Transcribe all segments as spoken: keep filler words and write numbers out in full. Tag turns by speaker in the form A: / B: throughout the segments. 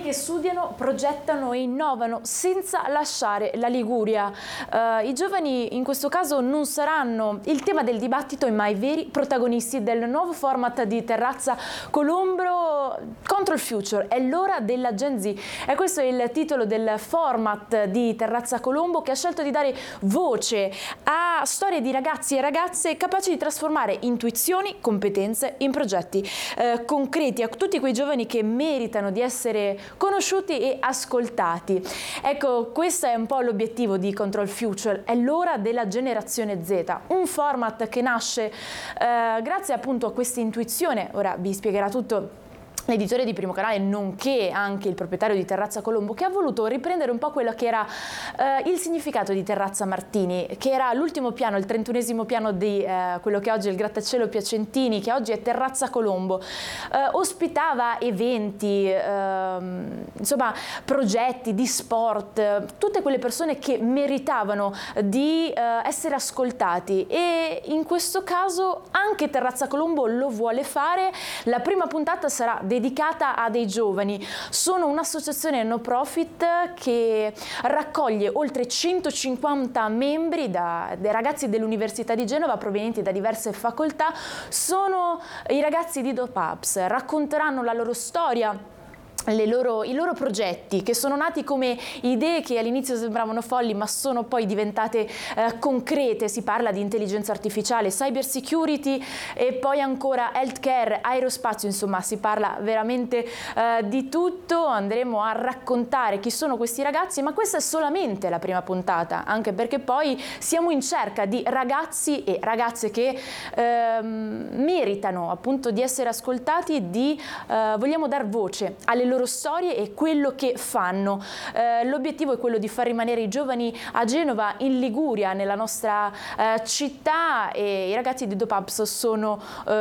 A: che studiano, progettano e innovano senza lasciare la Liguria. Uh, I giovani in questo caso non saranno il tema del dibattito, ma i veri protagonisti del nuovo format di Terrazza Colombo, Control Future. È l'ora della Gen Z. E questo è il titolo del format di Terrazza Colombo, che ha scelto di dare voce a storie di ragazzi e ragazze capaci di trasformare intuizioni, competenze in progetti eh, concreti, a tutti quei giovani che meritano di essere conosciuti e ascoltati. Ecco, questo è un po' l'obiettivo di Control Future, è l'ora della generazione Z, un format che nasce eh, grazie appunto a questa intuizione. Ora vi spiegherà tutto l'editore di Primo Canale, nonché anche il proprietario di Terrazza Colombo, che ha voluto riprendere un po' quello che era eh, il significato di Terrazza Martini, che era l'ultimo piano, il trentunesimo piano di eh, quello che oggi è il grattacielo Piacentini, che oggi è Terrazza Colombo. Eh, ospitava eventi, eh, insomma progetti di sport, tutte quelle persone che meritavano di eh, essere ascoltati, e in questo caso anche Terrazza Colombo lo vuole fare. La prima puntata sarà dedicata a dei giovani. Sono un'associazione no profit che raccoglie oltre centocinquanta membri, da, dei ragazzi dell'Università di Genova provenienti da diverse facoltà. Sono i ragazzi di Dopapps, racconteranno la loro storia, Le loro, i loro progetti, che sono nati come idee che all'inizio sembravano folli ma sono poi diventate eh, concrete. Si parla di intelligenza artificiale, cyber security e poi ancora healthcare, aerospazio, insomma si parla veramente eh, di tutto. Andremo a raccontare chi sono questi ragazzi, ma questa è solamente la prima puntata, anche perché poi siamo in cerca di ragazzi e ragazze che eh, meritano appunto di essere ascoltati, di eh, vogliamo dar voce alle loro storie e quello che fanno. Eh, l'obiettivo è quello di far rimanere i giovani a Genova, in Liguria, nella nostra eh, città, e i ragazzi di Dopapps sono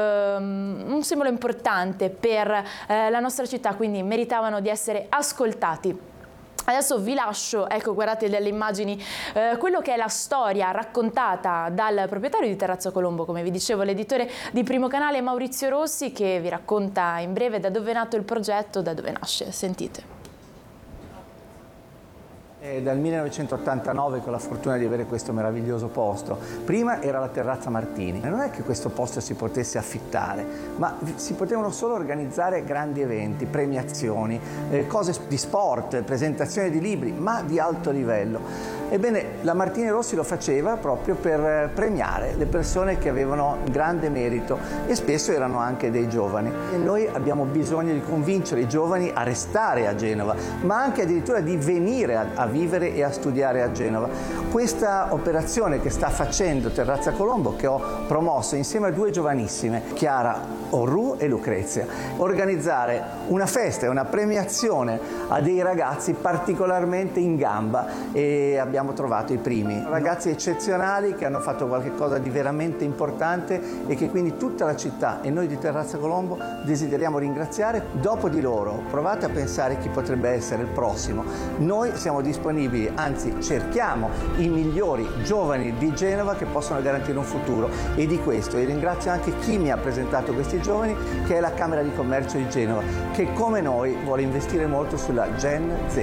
A: ehm, un simbolo importante per eh, la nostra città, quindi meritavano di essere ascoltati. Adesso vi lascio, ecco, guardate delle immagini, eh, quello che è la storia raccontata dal proprietario di Terrazza Colombo, come vi dicevo, l'editore di Primo Canale Maurizio Rossi, che vi racconta in breve da dove è nato il progetto, da dove nasce. Sentite.
B: È dal millenovecentottantanove che ho la fortuna di avere questo meraviglioso posto. Prima era la Terrazza Martini. Non è che questo posto si potesse affittare, ma si potevano solo organizzare grandi eventi, premiazioni, eh, cose di sport, presentazioni di libri, ma di alto livello. Ebbene, la Martini Rossi lo faceva proprio per premiare le persone che avevano grande merito, e spesso erano anche dei giovani. E noi abbiamo bisogno di convincere i giovani a restare a Genova, ma anche addirittura di venire a, a vivere e a studiare a Genova. Questa operazione che sta facendo Terrazza Colombo, che ho promosso insieme a due giovanissime, Chiara Orru e Lucrezia, organizzare una festa e una premiazione a dei ragazzi particolarmente in gamba, e abbiamo trovato i primi ragazzi eccezionali che hanno fatto qualcosa di veramente importante e che quindi tutta la città e noi di Terrazza Colombo desideriamo ringraziare. Dopo di loro provate a pensare chi potrebbe essere il prossimo. Noi siamo disponibili, anzi cerchiamo i migliori giovani di Genova che possono garantire un futuro, e di questo io ringrazio anche chi mi ha presentato questi giovani, che è la Camera di Commercio di Genova, che come noi vuole investire molto sulla Gen Z.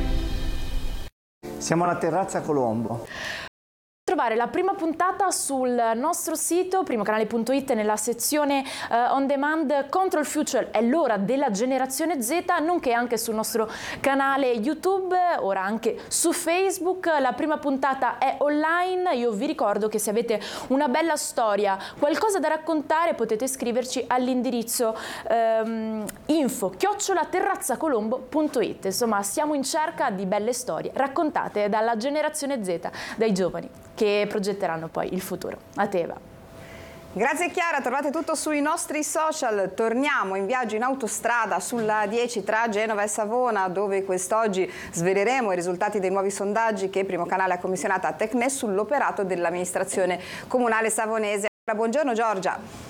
B: Siamo alla Terrazza Colombo.
A: Trovare la prima puntata sul nostro sito primocanale punto it nella sezione uh, on demand. Control Future è l'ora della generazione Z, nonché anche sul nostro canale YouTube, ora anche su Facebook. La prima puntata è online. Io vi ricordo che se avete una bella storia, qualcosa da raccontare, potete scriverci all'indirizzo um, info chiocciola terrazzacolombo punto it. Insomma, siamo in cerca di belle storie raccontate dalla generazione Z, dai giovani che progetteranno poi il futuro. A te, Eva.
C: Grazie Chiara, trovate tutto sui nostri social. Torniamo in viaggio in autostrada sulla A dieci tra Genova e Savona, dove quest'oggi sveleremo i risultati dei nuovi sondaggi che Primo Canale ha commissionato a Tecne sull'operato dell'amministrazione comunale savonese. Buongiorno Giorgia.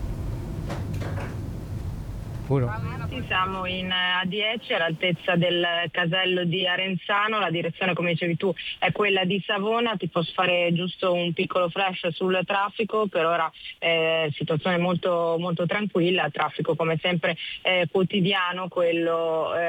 D: Siamo in A dieci all'altezza del casello di Arenzano, la direzione, come dicevi tu, è quella di Savona. Ti posso fare giusto un piccolo flash sul traffico. Per ora eh, situazione molto, molto tranquilla, traffico come sempre eh, quotidiano, quello eh,